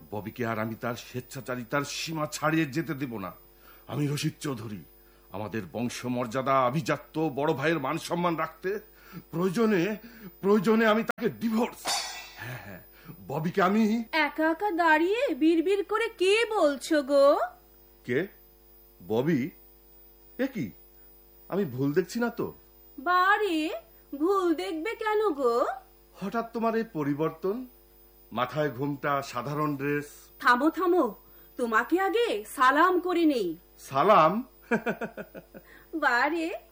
ববিকে আর আমি তার স্বেচ্ছাচারিতার সীমা ছাড়িয়ে যেতে দেব না। আমি রশিদ চৌধুরী, আমাদের বংশমর্যাদা, আভিজাত্য, বড় ভাইয়ের মান সম্মান রাখতে প্রয়োজনে আমি তাকে ডিভোর্স। হ্যাঁ হ্যাঁ, ববিকে আমি। একা একা দাঁড়িয়ে বিড়বিড় করে কে বলছো গো? কে? ববি? এ কি, আমি ভুল দেখছি না তো? বারে, ভুল দেখবে কেন গো? হঠাৎ তোমার এই পরিবর্তন, মাথায় ঘুমটা, সাধারণ ড্রেস। থামো থামো, তোমাকে আগে সালাম করে নেই। সালাম? বারে,